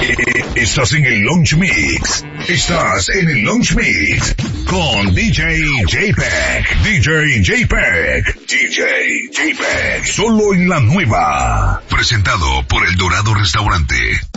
Estás en el Lounge Mix. Estás en el Lounge Mix con DJ JPEG. DJ JPEG. DJ JPEG. Solo en la nueva. Presentado por El Dorado Restaurante.